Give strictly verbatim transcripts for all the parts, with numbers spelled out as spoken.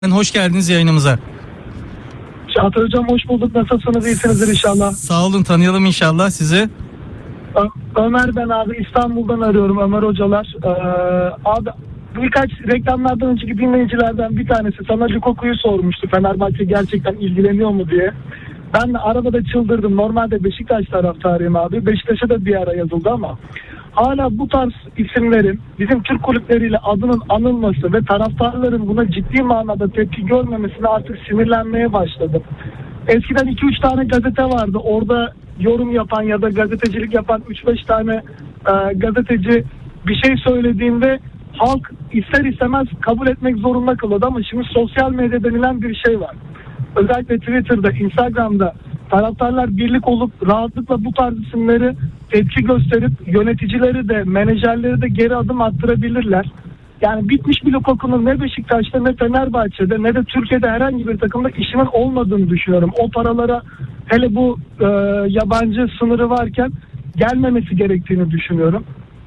Hoş geldiniz yayınımıza. Çağatay Hocam hoş bulduk. Nasılsınız? İyisinizdir inşallah. Sağ olun, tanıyalım inşallah sizi. Ö- Ömer ben abi. İstanbul'dan arıyorum Ömer hocalar. Ee, abi birkaç reklamlardan önceki dinleyicilerden bir tanesi sana Lukaku'yu sormuştu. Fenerbahçe gerçekten ilgileniyor mu diye. Ben arabada çıldırdım. Normalde Beşiktaş taraftarıyım abi. Beşiktaş'a da bir ara yazıldı ama hala bu tarz isimlerin bizim Türk kulüpleriyle adının anılması ve taraftarların buna ciddi manada tepki görmemesine artık sinirlenmeye başladım. Eskiden iki üç tane gazete vardı. Orada yorum yapan ya da gazetecilik yapan üç beş tane e, gazeteci bir şey söylediğinde halk ister istemez kabul etmek zorunda kalıyordu ama şimdi sosyal medya denilen bir şey var. Özellikle Twitter'da, Instagram'da taraftarlar birlik olup rahatlıkla bu tarz isimleri tepki gösterip yöneticileri de menajerleri de geri adım attırabilirler. Yani bitmiş bir Lukaku'nun ne Beşiktaş'ta ne Fenerbahçe'de ne de Türkiye'de herhangi bir takımda işinin olmadığını düşünüyorum. O paralara hele bu e, yabancı sınırı varken gelmemesi gerektiğini düşünüyorum.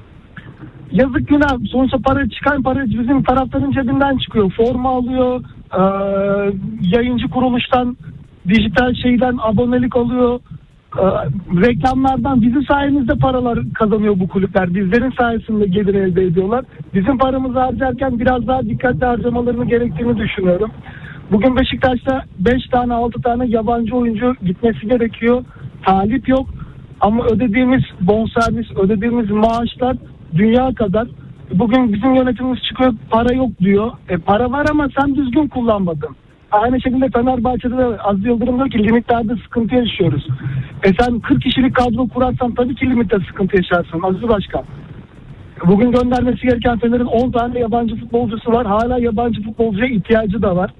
Yazık günah. Sonuçta para çıkan para bizim taraftarın cebinden çıkıyor. Forma alıyor, e, yayıncı kuruluştan, dijital şeyden abonelik alıyor. E, reklamlardan bizim sayemizde paralar kazanıyor bu kulüpler. Bizlerin sayesinde gelir elde ediyorlar. Bizim paramızı harcarken biraz daha dikkatli harcamalarını gerektiğini düşünüyorum. Bugün Beşiktaş'ta beş tane altı tane yabancı oyuncu gitmesi gerekiyor. Talip yok. Ama ödediğimiz bonservis, ödediğimiz maaşlar dünya kadar. Bugün bizim yönetimimiz çıkıyor, para yok diyor. E para var ama sen düzgün kullanmadın. Aynı şekilde Fenerbahçe'de de Aziz Yıldırım diyor ki limitlerde sıkıntı yaşıyoruz. E sen kırk kişilik kadro kurarsan tabii ki limitte sıkıntı yaşarsın Aziz Başkan. Bugün göndermesi gereken Fener'in on tane yabancı futbolcusu var. Hala yabancı futbolcuya ihtiyacı da var.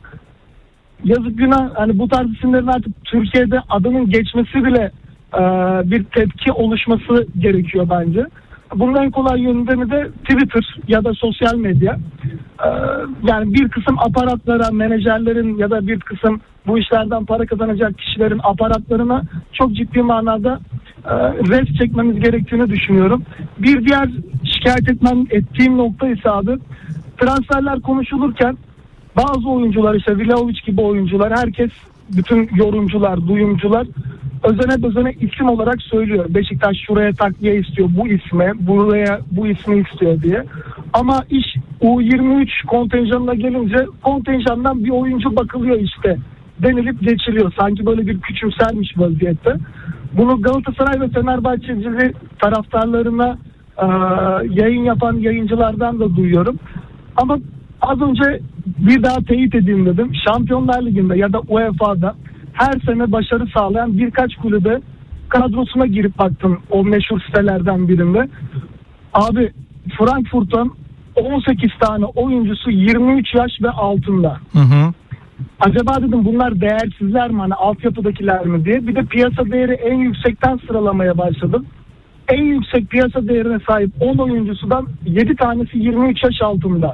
Yazık günah, hani bu tarz isimlerin artık Türkiye'de adının geçmesi bile e, bir tepki oluşması gerekiyor bence. Bunun en kolay yöntemi de Twitter ya da sosyal medya. Ee, yani bir kısım aparatlara, menajerlerin ya da bir kısım bu işlerden para kazanacak kişilerin aparatlarına çok ciddi manada e, res çekmemiz gerektiğini düşünüyorum. Bir diğer şikayet etmem, ettiğim nokta ise abi, transferler konuşulurken bazı oyuncular, işte Vlahovic gibi oyuncular, herkes, bütün yorumcular, duyumcular özene özene isim olarak söylüyor. Beşiktaş şuraya takviye istiyor, bu isme, buraya bu ismi istiyor diye. Ama iş U yirmi üç kontenjanına gelince kontenjandan bir oyuncu bakılıyor işte denilip geçiliyor. Sanki böyle bir küçümsermiş vaziyette. Bunu Galatasaray ve Fenerbahçeli taraftarlarına e, yayın yapan yayıncılardan da duyuyorum. Ama az önce bir daha teyit edeyim dedim. Şampiyonlar Ligi'nde ya da U E F A'da her sene başarı sağlayan birkaç kulübe kadrosuna girip baktım o meşhur sitelerden birinde. Abi Frankfurt'tan on sekiz tane oyuncusu yirmi üç yaş ve altında. Hı hı. Acaba dedim bunlar değersizler mi, hani altyapıdakiler mi diye. Bir de piyasa değeri en yüksekten sıralamaya başladım. En yüksek piyasa değerine sahip on oyuncusudan yedi tanesi yirmi üç yaş altında.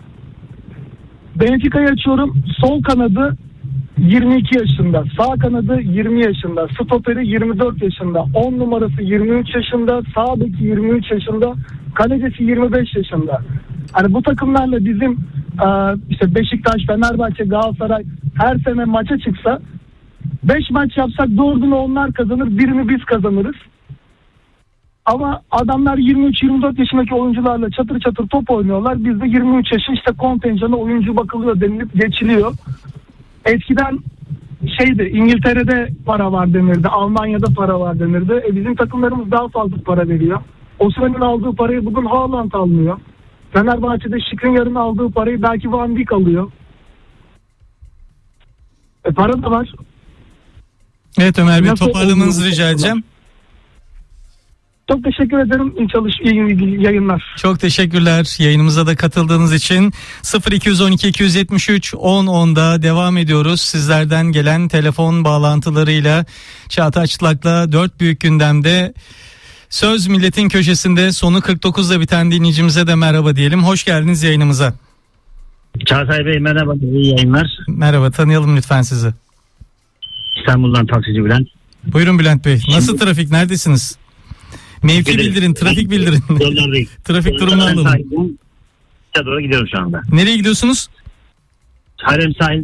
Benfica'yı açıyorum. Sol kanadı yirmi iki yaşında, sağ kanadı yirmi yaşında, stoperi yirmi dört yaşında, on numarası yirmi üç yaşında, sağ beki yirmi üç yaşında, kalecisi yirmi beş yaşında. Hani bu takımlarla bizim e, işte Beşiktaş, Fenerbahçe, Galatasaray her sene maça çıksa beş maç yapsak dördünü onlar kazanır, birini biz kazanırız. Ama adamlar yirmi üç yirmi dört yaşındaki oyuncularla çatır çatır top oynuyorlar. Bizde yirmi üç yaşı işte kontenjanı oyuncu bakılıyor denilip geçiliyor. Eskiden şeydi, İngiltere'de para var denirdi, Almanya'da para var denirdi. E bizim takımlarımız daha fazla para veriyor. Osimhen'in aldığı parayı bugün Haaland almıyor. Fenerbahçe'de Skriniar'ın aldığı parayı belki Van Dijk alıyor. E para da var. Evet Ömer Bey, toparlamanızı rica edeceğim. Çok teşekkür ederim. İyi çalış, iyi yayınlar. Çok teşekkürler yayınımıza da katıldığınız için. sıfır iki on iki iki yetmiş üç on onda devam ediyoruz. Sizlerden gelen telefon bağlantılarıyla Çağatay Çıtlak'la dört büyük gündemde Söz Milletin Köşesinde sonu kırk dokuzda biten dinleyicimize de merhaba diyelim. Hoş geldiniz yayınımıza. Çağatay Bey merhaba, iyi yayınlar. Merhaba, tanıyalım lütfen sizi. İstanbul'dan taksici Bülent. Buyurun Bülent Bey. Nasıl trafik, neredesiniz? Mevki bildirin, trafik bildirin. Trafik durumunu alalım. Doğru gidiyorum şu anda. Nereye gidiyorsunuz? Harem sahil